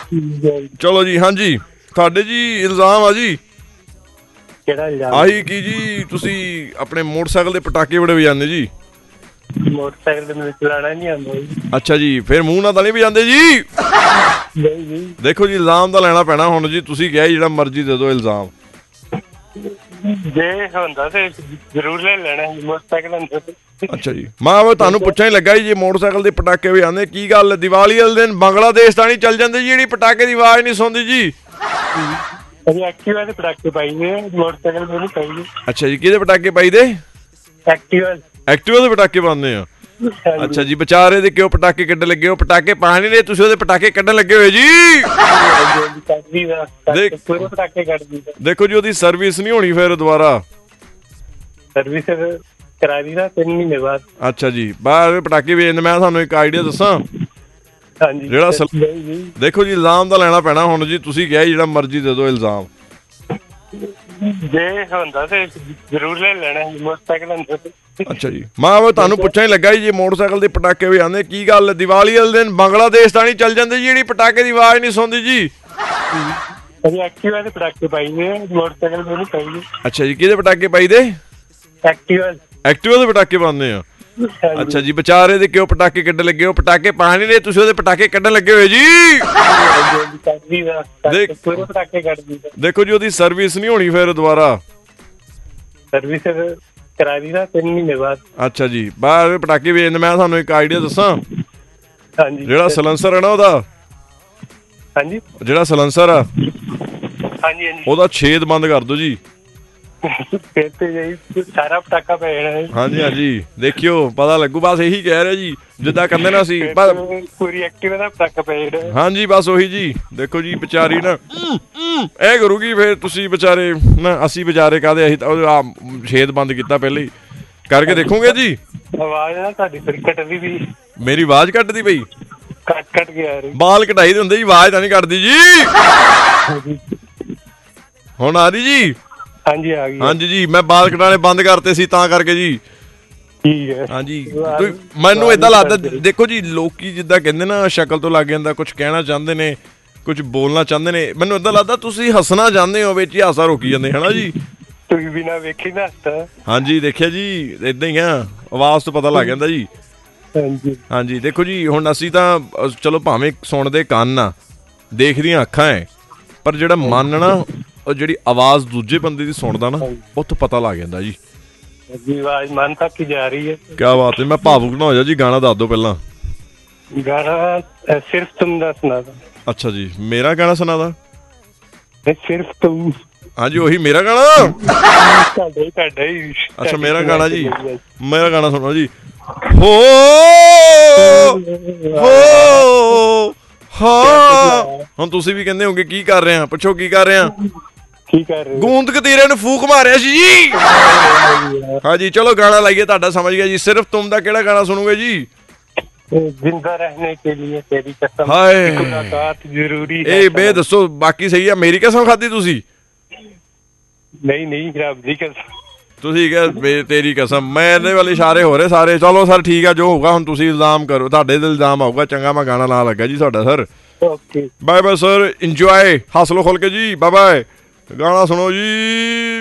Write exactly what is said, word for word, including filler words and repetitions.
ਚਲੋ ਜੀ, ਹਾਂਜੀ ਤੁਹਾਡੇ ਜੀ ਇਲਜ਼ਾਮ ਆ ਜੀ। ਕਿਹੜਾ ਇਲਜ਼ਾਮ? ਆਹੀ ਕੀ ਜੀ, ਤੁਸੀਂ ਆਪਣੇ ਮੋਟਰਸਾਈਕਲ ਦੇ ਪਟਾਕੇ ਬੜੇ ਵਜਾਉਂਦੇ ਜੀ। ਮੋਟਰਸਾਈਕਲ ਤੇ ਮੈਨੂੰ ਚਲਾਉਣਾ ਨਹੀਂ ਆਉਂਦਾ ਜੀ। ਅੱਛਾ ਜੀ, ਫਿਰ ਮੂੰਹ ਨਾਲ ਤਾਂ ਨਹੀਂ ਵਜਾਉਂਦੇ ਜੀ। ਨਹੀਂ ਜੀ। ਦੇਖੋ ਜੀ, ਇਲਜ਼ਾਮ ਤਾਂ ਲੈਣਾ ਪੈਣਾ ਹੁਣ ਜੀ। ਤੁਸੀਂ ਕਿਹਾ ਜਿਹੜਾ ਮਰਜ਼ੀ ਦੇ ਦਿਓ ਇਲਜ਼ਾਮ। ਜੇ ਹੁੰਦਾ ਤੇ ਜ਼ਰੂਰ ਲੈ ਲੈਣਾ ਜੀ ਮੋਟਰਸਾਈਕਲ ਅੰਦਰ। ਅੱਛਾ ਜੀ, ਮੈਂ ਤੁਹਾਨੂੰ ਪੁੱਛਣ ਹੀ ਲੱਗਾ ਜੀ, ਜੇ ਮੋਟਰਸਾਈਕਲ ਦੇ ਪਟਾਕੇ ਵਜਾਉਂਦੇ ਕੀ ਗੱਲ ਦੀਵਾਲੀ ਵਾਲੇ ਦਿਨ ਬੰਗਲਾਦੇਸ਼ ਤਾਂ ਨਹੀਂ ਚੱਲ ਜਾਂਦੇ ਜੀ, ਜਿਹੜੀ ਪਟਾਕੇ ਦੀ ਆਵਾਜ਼ ਨਹੀਂ ਸੁਣਦੀ ਜੀ। ਅਸੀਂ ਐਕਟਿਵਾ ਦੇ ਪਟਾਕੇ ਪਾਈ ਨੇ, ਮੋਟਰਸਾਈਕਲ ਤੇ ਨਹੀਂ ਪਾਈ। ਅੱਛਾ ਜੀ, ਕਿਹਦੇ ਪਟਾਕੇ ਪਾਈ ਦੇ? ਐਕਟਿਵਾ। ਐਕਟਿਵਾ ਦੇ ਪਟਾਕੇ ਪਾਉਂਦੇ ਆ। ਅੱਛਾ ਜੀ, ਵਿਚਾਰੇ ਦੇ ਕਿਉਂ ਪਟਾਕੇ ਕੱਢਣ ਲੱਗੇ ਹੋ? ਪਟਾਕੇ ਪਾ ਨਹੀਂ ਰਹੇ ਤੁਸੀਂ, ਉਹਦੇ ਪਟਾਕੇ ਕੱਢਣ ਲੱਗੇ ਹੋਏ ਜੀ। ਪੂਰੇ ਪਟਾਕੇ ਕੱਢਦੀ। ਦੇਖੋ ਜੀ, ਉਹਦੀ ਸਰਵਿਸ ਨਹੀਂ ਹੋਣੀ ਫਿਰ ਦੁਬਾਰਾ। ਸਰਵਿਸ ਕਰਾ ਦੀ ਨਾ ਤਿੰਨ ਮਹੀਨੇ ਬਾਅਦ। ਅੱਛਾ ਜੀ, ਬਾਹਰ ਪਟਾਕੇ ਵੇਚਦੇ। ਮੈਂ ਤੁਹਾਨੂੰ ਇੱਕ ਆਈਡੀਆ ਦੱਸਾਂ। ਹਾਂਜੀ। ਜਿਹੜਾ ਦੇਖੋ ਜੀ, ਇਲਜ਼ਾਮ ਤਾਂ ਲੈਣਾ ਪੈਣਾ ਹੁਣ ਜੀ। ਤੁਸੀਂ ਕਿਹਾ ਜਿਹੜਾ ਮਰਜ਼ੀ ਦੇ ਦਿਓ ਇਲਜ਼ਾਮ। ਜੇ ਹੁੰਦਾ ਤੇ ਜ਼ਰੂਰ ਲੈ ਲੈਣਾ ਜੀ ਮੋਟਰਸਾਈਕਲ ਅੰਦਰ। ਅੱਛਾ ਜੀ, ਮੈਂ ਤੁਹਾਨੂੰ ਪੁੱਛਣ ਹੀ ਲੱਗਾ ਜੀ, ਜੇ ਮੋਟਰਸਾਈਕਲ ਦੇ ਪਟਾਕੇ ਵਜਾਉਂਦੇ ਕੀ ਗੱਲ ਦੀਵਾਲੀ ਵਾਲੇ ਦਿਨ ਬੰਗਲਾਦੇਸ਼ ਤਾਂ ਨਹੀਂ ਚੱਲ ਜਾਂਦੇ ਜੀ, ਜਿਹੜੀ ਪਟਾਕੇ ਦੀ ਆਵਾਜ਼ ਨਹੀਂ ਸੁਣਦੀ ਜੀ। ਅਸੀਂ ਐਕਟਿਵਾ ਦੇ ਪਟਾਕੇ ਪਾਈ ਨੇ, ਮੋਟਰਸਾਈਕਲ ਤੇ ਨਹੀਂ ਪਾਈ। ਅੱਛਾ ਜੀ, ਕਿਹਦੇ ਪਟਾਕੇ ਪਾਈ ਦੇ? ਐਕਟਿਵਾ। ਐਕਟਿਵਾ ਦੇ ਪਟਾਕੇ ਪਾਉਂਦੇ ਆ। ਅੱਛਾ ਜੀ, ਵਿਚਾਰੇ ਦੇ ਕਿਉਂ ਪਟਾਕੇ ਕੱਢਣ ਲੱਗੇ ਹੋ? ਪਟਾਕੇ ਪਾ ਨਹੀਂ ਰਹੇ ਤੁਸੀਂ, ਉਹਦੇ ਪਟਾਕੇ ਕੱਢਣ ਲੱਗੇ ਹੋਏ ਜੀ। ਪੂਰੇ ਪਟਾਕੇ ਕੱਢਦੀ। ਦੇਖੋ ਜੀ, ਉਹਦੀ ਸਰਵਿਸ ਨਹੀਂ ਹੋਣੀ ਫਿਰ ਦੁਬਾਰਾ। ਸਰਵਿਸ ਕਰਾ ਦੀ ਨਾ ਤਿੰਨ ਮਹੀਨੇ ਬਾਅਦ। ਅੱਛਾ ਜੀ, ਬਾਹਰ ਪਟਾਕੇ ਵੇਚਦੇ। ਮੈਂ ਤੁਹਾਨੂੰ ਇੱਕ ਆਈਡੀਆ ਦੱਸਾਂ। ਹਾਂਜੀ। ਜਿਹੜਾ ਸਲੈਂਸਰ ਹੈ ਨਾ ਉਹਦਾ। ਹਾਂਜੀ। ਜਿਹੜਾ ਸਲੈਂਸਰ ਆ ਹਾਂਜੀ ਹਾਂਜੀ, ਉਹਦਾ ਛੇਦ ਬੰਦ ਕਰ ਦਿਓ ਜੀ। ਫਿਰ ਤੇ ਜੀ ਸਾਰਾ ਪਟਾਕਾ ਪੈ ਜਾਣਾ। ਹਾਂਜੀ ਹਾਂਜੀ, ਦੇਖਿਓ ਪਤਾ ਲੱਗੂ। ਬਸ ਇਹੀ ਕਹਿ ਰਿਹਾ ਜੀ, ਜਿੱਦਾਂ ਕਹਿੰਦੇ ਨਾ ਅਸੀਂ ਪੂਰੀ ਐਕਟਿਵਾ ਦਾ ਪਟਾਕਾ ਪੈ ਜਾਣਾ। ਹਾਂਜੀ, ਬਸ ਉਹੀ ਜੀ। ਦੇਖੋ ਜੀ, ਵਿਚਾਰੀ ਨਾ ਇਹ ਕਰੂਗੀ ਫਿਰ ਤੁਸੀਂ ਵਿਚਾਰੇ ਨਾ। ਅਸੀਂ ਵਿਚਾਰੇ ਕਾਹਦੇ, ਅਸੀਂ ਤਾਂ ਛੇਦ ਬੰਦ ਕੀਤਾ ਪਹਿਲੇ ਹੀ। ਕਰਕੇ ਦੇਖੋਗੇ ਜੀ। ਆਵਾਜ਼ ਨਾ ਤੁਹਾਡੀ ਫਿਰ ਕੱਟਦੀ ਵੀ। ਮੇਰੀ ਆਵਾਜ਼ ਕੱਟਦੀ ਪਈ? ਕੱਟ ਕੱਟ ਕੇ ਆ ਰਹੀ। ਬਾਲ ਕਢਾਈ ਦੇ ਹੁੰਦੇ ਜੀ, ਆਵਾਜ਼ ਤਾਂ ਨਹੀਂ ਕੱਟਦੀ ਜੀ। ਹੁਣ ਆ ਰਹੀ ਜੀ? ਹਾਂਜੀ ਆ ਗਈ। ਹਾਂਜੀ ਜੀ, ਮੈਂ ਬਾਲ ਕਟਾਣੇ ਬੰਦ ਕਰਤੇ ਸੀ ਤਾਂ ਕਰਕੇ ਜੀ। ਠੀਕ ਹੈ। ਹਾਂਜੀ, ਮੈਨੂੰ ਏਦਾਂ ਲੱਗਦਾ। ਦੇਖੋ ਜੀ, ਲੋਕੀ ਜਿੱਦਾਂ ਕਹਿੰਦੇ ਨਾ ਸ਼ਕਲ ਤੋਂ ਲੱਗ ਜਾਂਦਾ, ਕੁਝ ਕਹਿਣਾ ਚਾਹੁੰਦੇ ਨੇ, ਕੁਝ ਬੋਲਣਾ ਚਾਹੁੰਦੇ ਨੇ। ਮੈਨੂੰ ਏਦਾਂ ਲੱਗਦਾ ਤੁਸੀਂ ਹੱਸਣਾ ਚਾਹੁੰਦੇ ਹੋ, ਵਿੱਚ ਹੀ ਹਾਸਾ ਰੋਕੀ ਜਾਂਦੇ ਹਨਾ ਜੀ। ਤੁਸੀਂ ਬਿਨਾਂ ਵੇਖੀ ਨਾ ਹੱਸਦਾ। ਹਾਂਜੀ, ਦੇਖਿਆ ਜੀ, ਏਦਾਂ ਹੀ ਆ। ਆਵਾਜ਼ ਤੋਂ ਪਤਾ ਲੱਗ ਜਾਂਦਾ ਜੀ। ਹਾਂਜੀ ਹਾਂਜੀ, ਦੇਖੋ ਜੀ, ਹੁਣ ਅਸੀਂ ਤਾਂ ਚਲੋ ਭਾਵੇਂ ਸੁਣਦੇ ਕੰਨ ਆ, ਦੇਖਦੀਆਂ ਅੱਖਾਂ ਹੈ, ਪਰ ਜਿਹੜਾ ਮਨ ਨਾ, ਉਹ ਜਿਹੜੀ ਆਵਾਜ਼ ਦੂਜੇ ਬੰਦੇ ਦੀ ਸੁਣਦਾ ਨਾ, ਉੱਥੋਂ ਪਤਾ ਲੱਗ ਜਾਂਦਾ ਜੀ। ਆਵਾਜ਼ ਮਨ ਤੱਕ ਹੀ ਜਾ ਰਹੀ ਹੈ। ਕਿਆ ਬਾਤ ਹੈ। ਮੈਂ ਭਾਵੁਕ ਨਾ ਹੋ ਜਾ ਜੀ। ਗਾਣਾ ਦੱਸ ਦਿਓ ਪਹਿਲਾਂ। ਗਾਣਾ ਸਿਰਫ ਤੁਮ ਦਾ ਸੁਣਾ ਦੋ। ਅੱਛਾ ਜੀ, ਮੇਰਾ ਗਾਣਾ ਸੁਣਾ ਦਾ? ਸਿਰਫ ਤੁਮ। ਹਾਂਜੀ, ਉਹੀ ਮੇਰਾ ਗਾਣਾ। ਤੁਹਾਡਾ ਹੀ ਤੁਹਾਡਾ ਹੀ। ਅੱਛਾ, ਮੇਰਾ ਗਾਣਾ ਜੀ। ਮੇਰਾ ਗਾਣਾ ਸੁਣੋ ਜੀ। ਹੋ ਹੋ ਹਾਂ। ਹੁਣ ਤੁਸੀਂ ਵੀ ਕਹਿੰਦੇ ਹੋਗੇ ਕੀ ਕਰ ਰਹੇ ਆ? ਪੁੱਛੋ ਕੀ ਕਰ ਰਹੇ ਆ? ਕੀ ਕਰ ਰਹੇ? ਗੂੰਦ ਕਤੀਰੇ ਨੂੰ ਫੂਕ ਮਾਰਿਆ ਸੀ ਜੀ। ਹਾਂਜੀ, ਚਲੋ ਗਾਣਾ ਲਾਈਏ। ਤੁਹਾਡਾ ਸਮਝ ਗਿਆ ਜੀ। ਸਿਰਫ ਤੁਮ ਦਾ ਕਿਹੜਾ ਗਾਣਾ ਸੁਣੋਗੇ ਜੀ? ਜ਼ਿੰਦਾ ਰਹਿਣੇ ਕੇ ਲਈ ਤੇਰੀ ਕਸਮ, ਹਾਏ ਮੁਲਾਕਾਤ ਜ਼ਰੂਰੀ ਹੈ। ਇਹ ਬੇ ਦੱਸੋ, ਬਾਕੀ ਸਹੀ ਆ? ਮੇਰੀ ਕਸਮ ਖਾਧੀ ਤੁਸੀਂ? ਨਹੀਂ ਨਹੀਂ, ਰੱਬ ਦੀ ਕਸਮ। ਤੁਸੀਂ ਕਿਹਾ ਬੇ ਤੇਰੀ ਕਸਮ। ਮੈਂ ਇਹਦੇ ਵਾਲੇ ਇਸ਼ਾਰੇ ਹੋ ਰਹੇ ਸਾਰੇ। ਚਲੋ ਸਰ, ਠੀਕ ਆ, ਜੋ ਹੋਊਗਾ ਹੁਣ ਤੁਸੀਂ ਇਲਜ਼ਾਮ ਕਰੋ। ਤੁਹਾਡੇ ਤੇ ਇਲਜ਼ਾਮ ਆਊਗਾ। ਚੰਗਾ, ਮੈਂ ਗਾਣਾ ਲਾ ਲੱਗਾ ਜੀ ਤੁਹਾਡਾ sir. Okay, bye bye sir. Enjoy, ਹੱਸ ਲੋ ਖੁੱਲ ਕੇ ਜੀ। Bye bye. ਗਾਣਾ ਸੁਣੋ ਜੀ।